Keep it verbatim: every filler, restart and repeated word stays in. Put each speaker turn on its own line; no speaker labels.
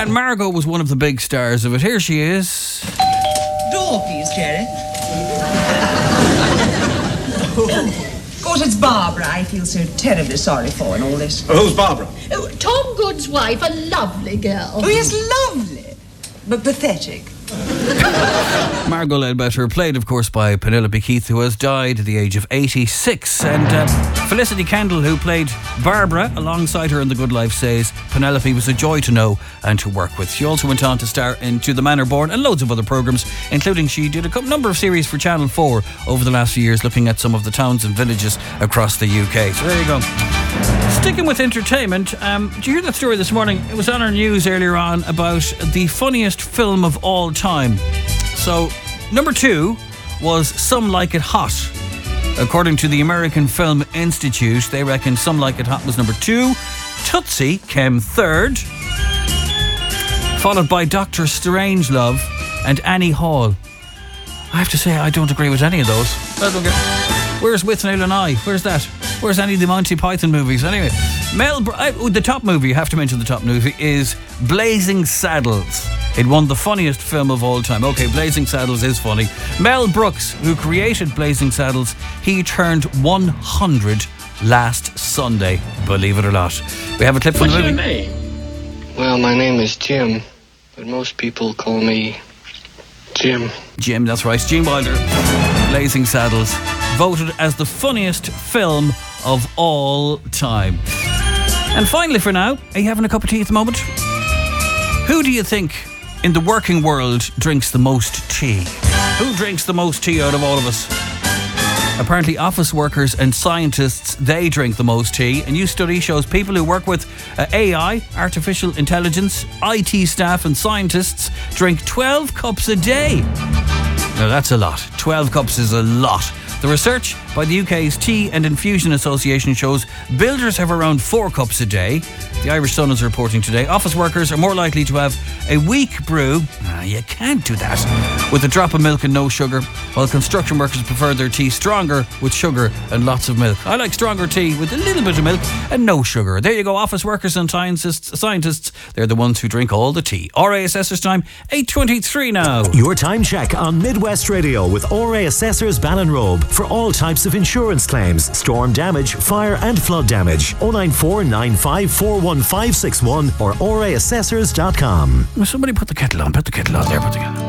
And Margot was one of the big stars of it. Here she is.
Door, please, Jerry. Of course, it's Barbara I feel so terribly sorry for in all this.
Oh, who's Barbara?
Oh, Tom Good's wife, a lovely girl.
Oh, yes, lovely, but pathetic.
Margot Ledbetter, played of course by Penelope Keith, who has died at the age of eighty-six, and uh, Felicity Kendall, who played Barbara alongside her in The Good Life, says Penelope was a joy to know and to work with. She also went on to star in To the Manor Born and loads of other programmes, including she did a couple, number of series for Channel four over the last few years, looking at some of the towns and villages across the U K. So there you go. Sticking with entertainment, um, did you hear that story this morning? It was on our news earlier on about the funniest film of all time. So, number two was Some Like It Hot. According to the American Film Institute, they reckon Some Like It Hot was number two. Tootsie came third, followed by Doctor Strangelove and Annie Hall. I have to say, I don't agree with any of those. I don't get... Where's Withnail and I? Where's that? Where's any of the Monty Python movies? Anyway, Mel, I, the top movie, you have to mention the top movie, is Blazing Saddles. It won the funniest film of all time. Okay, Blazing Saddles is funny. Mel Brooks, who created Blazing Saddles, he turned one hundred last Sunday, believe it or not. We have a clip from
What's
the movie.
What's your name? Well, my name is Jim, but most people call me Jim.
Jim, that's right. Gene Wilder. Blazing Saddles, voted as the funniest film of all time. And finally for now, are you having a cup of tea at the moment? Who do you think in the working world drinks the most tea? Who drinks the most tea out of all of us? Apparently office workers and scientists, they drink the most tea. A new study shows people who work with uh, A I, artificial intelligence, I T staff and scientists drink twelve cups a day. Now that's a lot. twelve cups is a lot. The research by the U K's Tea and Infusion Association shows builders have around four cups a day. The Irish Sun is reporting today office workers are more likely to have a weak brew. Ah, you can't do that. With a drop of milk and no sugar, while construction workers prefer their tea stronger with sugar and lots of milk. I like stronger tea with a little bit of milk and no sugar. There you go, office workers and scientists, scientists they're the ones who drink all the tea. R A Assessors time, eight twenty-three now.
Your time check on Midwest Radio with R A Assessors Ballinrobe for all types of insurance claims, storm damage, fire and flood damage. oh nine four nine five four one five six one or R A assessors dot com.
Somebody put the kettle on, put the kettle on there, put the kettle on.